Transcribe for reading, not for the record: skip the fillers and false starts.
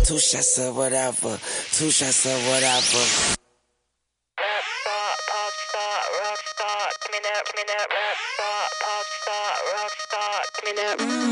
Two shots of whatever. Two shots of whatever. Rap star, pop star, rock star. Give me that rap star, pop star, rock star. Give me that.